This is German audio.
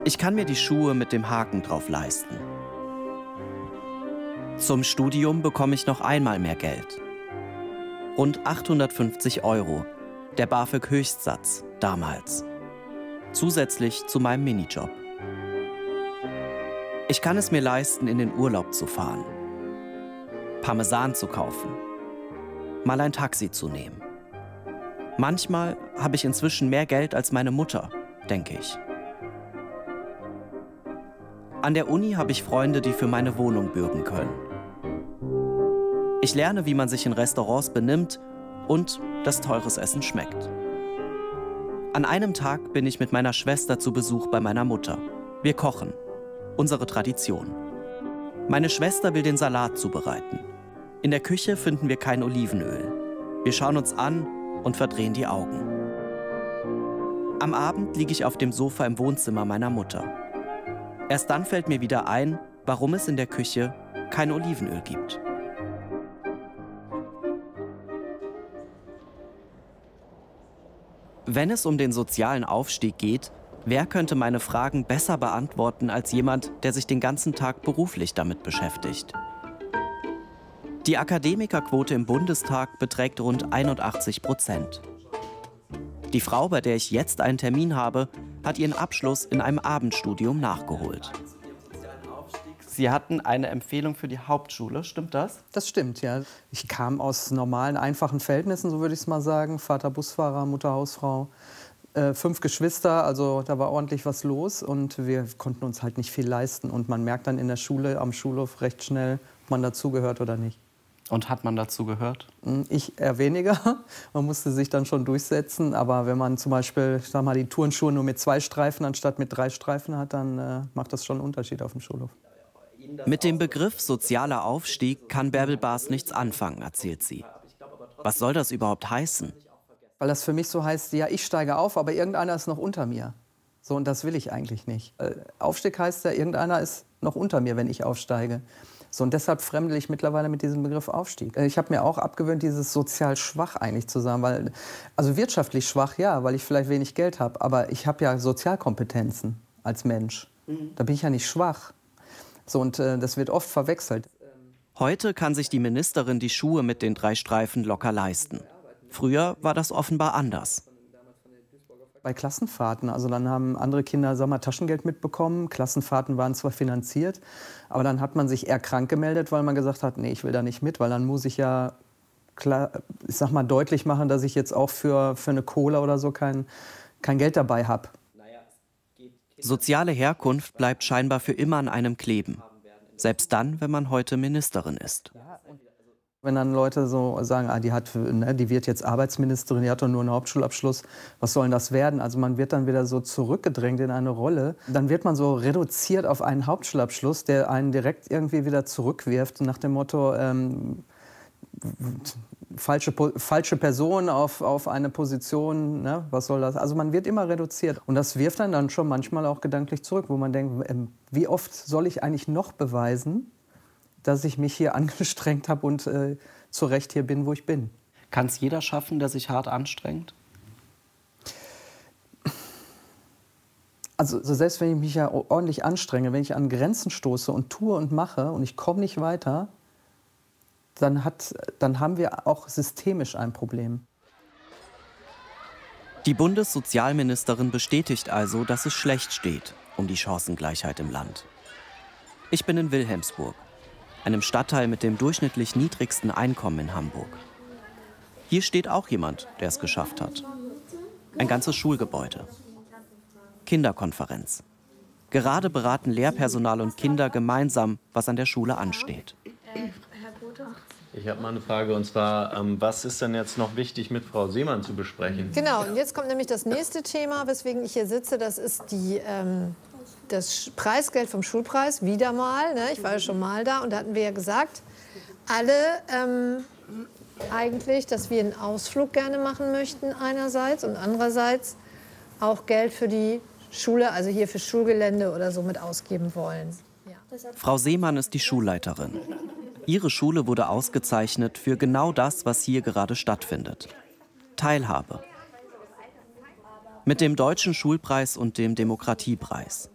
Ich kann mir die Schuhe mit dem Haken drauf leisten. Zum Studium bekomme ich noch einmal mehr Geld. Rund 850 €, der BAföG-Höchstsatz damals. Zusätzlich zu meinem Minijob. Ich kann es mir leisten, in den Urlaub zu fahren, Parmesan zu kaufen, mal ein Taxi zu nehmen. Manchmal habe ich inzwischen mehr Geld als meine Mutter, denke ich. An der Uni habe ich Freunde, die für meine Wohnung bürgen können. Ich lerne, wie man sich in Restaurants benimmt und dass teures Essen schmeckt. An einem Tag bin ich mit meiner Schwester zu Besuch bei meiner Mutter. Wir kochen. Unsere Tradition. Meine Schwester will den Salat zubereiten. In der Küche finden wir kein Olivenöl. Wir schauen uns an und verdrehen die Augen. Am Abend liege ich auf dem Sofa im Wohnzimmer meiner Mutter. Erst dann fällt mir wieder ein, warum es in der Küche kein Olivenöl gibt. Wenn es um den sozialen Aufstieg geht, wer könnte meine Fragen besser beantworten als jemand, der sich den ganzen Tag beruflich damit beschäftigt? Die Akademikerquote im Bundestag beträgt rund 81%. Die Frau, bei der ich jetzt einen Termin habe, hat ihren Abschluss in einem Abendstudium nachgeholt. Sie hatten eine Empfehlung für die Hauptschule, stimmt das? Das stimmt, ja. Ich kam aus normalen, einfachen Verhältnissen, so würde ich es mal sagen. Vater Busfahrer, Mutter Hausfrau. 5 Geschwister, also da war ordentlich was los und wir konnten uns halt nicht viel leisten. Und man merkt dann in der Schule, am Schulhof recht schnell, ob man dazugehört oder nicht. Und hat man dazu gehört? Ich eher weniger. Man musste sich dann schon durchsetzen. Aber wenn man zum Beispiel, ich sag mal, die Turnschuhe nur mit 2 Streifen anstatt mit 3 Streifen hat, dann macht das schon einen Unterschied auf dem Schulhof. Mit dem Begriff sozialer Aufstieg kann Bärbel Baas nichts anfangen, erzählt sie. Was soll das überhaupt heißen? Weil das für mich so heißt, ja, ich steige auf, aber irgendeiner ist noch unter mir. So, und das will ich eigentlich nicht. Aufstieg heißt ja, irgendeiner ist noch unter mir, wenn ich aufsteige. So, und deshalb fremdel ich mittlerweile mit diesem Begriff Aufstieg. Ich habe mir auch abgewöhnt, dieses sozial schwach eigentlich zu sagen. Weil, also wirtschaftlich schwach, ja, weil ich vielleicht wenig Geld habe. Aber ich habe ja Sozialkompetenzen als Mensch. Da bin ich ja nicht schwach. So, und das wird oft verwechselt. Heute kann sich die Ministerin die Schuhe mit den 3 Streifen locker leisten. Früher war das offenbar anders. Bei Klassenfahrten, also dann haben andere Kinder, sag mal, Taschengeld mitbekommen. Klassenfahrten waren zwar finanziert, aber dann hat man sich eher krank gemeldet, weil man gesagt hat, nee, ich will da nicht mit, weil dann muss ich ja, klar, ich sag mal, deutlich machen, dass ich jetzt auch für eine Cola oder so kein Geld dabei habe. Soziale Herkunft bleibt scheinbar für immer an einem kleben. Selbst dann, wenn man heute Ministerin ist. Wenn dann Leute so sagen, die wird jetzt Arbeitsministerin, die hat doch nur einen Hauptschulabschluss, was soll denn das werden? Also man wird dann wieder so zurückgedrängt in eine Rolle. Dann wird man so reduziert auf einen Hauptschulabschluss, der einen direkt irgendwie wieder zurückwirft, nach dem Motto, falsche Person auf eine Position, ne? Was soll das? Also man wird immer reduziert. Und das wirft dann schon manchmal auch gedanklich zurück, wo man denkt, wie oft soll ich eigentlich noch beweisen, dass ich mich hier angestrengt habe und zu Recht hier bin, wo ich bin. Kann es jeder schaffen, der sich hart anstrengt? Also selbst wenn ich mich ja ordentlich anstrenge, wenn ich an Grenzen stoße und tue und mache und ich komme nicht weiter, dann haben wir auch systemisch ein Problem. Die Bundessozialministerin bestätigt also, dass es schlecht steht um die Chancengleichheit im Land. Ich bin in Wilhelmsburg, einem Stadtteil mit dem durchschnittlich niedrigsten Einkommen in Hamburg. Hier steht auch jemand, der es geschafft hat. Ein ganzes Schulgebäude. Kinderkonferenz. Gerade beraten Lehrpersonal und Kinder gemeinsam, was an der Schule ansteht. Ich habe mal eine Frage, und zwar, was ist denn jetzt noch wichtig mit Frau Seemann zu besprechen? Genau, und jetzt kommt nämlich das nächste Thema, weswegen ich hier sitze. Das ist das Preisgeld vom Schulpreis, wieder mal. Ne? Ich war ja schon mal da und da hatten wir ja gesagt, alle eigentlich, dass wir einen Ausflug gerne machen möchten einerseits und andererseits auch Geld für die Schule, also hier für Schulgelände oder so mit ausgeben wollen. Ja. Frau Seemann ist die Schulleiterin. Ihre Schule wurde ausgezeichnet für genau das, was hier gerade stattfindet. Teilhabe. Mit dem Deutschen Schulpreis und dem Demokratiepreis.